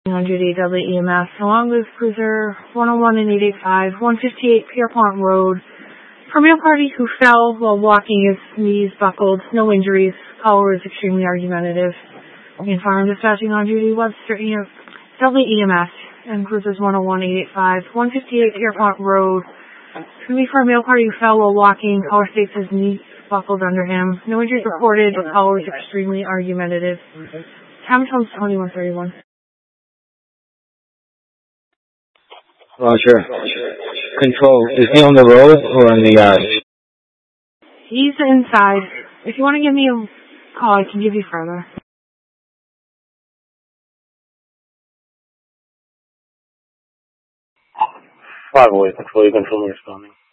100 EMS, along with Cruiser 101 and 885, 158 Pierpont Road. For male party who fell while walking, his knees buckled, no injuries. Caller was extremely argumentative. Farm dispatching on duty, Webster EMS, and Cruisers 101, 885, 158 Pierpont Road. It's going to be for a male party who fell while walking. Caller states his knees buckled under him. No injuries reported, but caller was extremely argumentative. Time comes 21:31. Roger. Control, is he on the road or in the yard? He's inside. If you want to give me a call, I can give you further. Control, you confirm responding.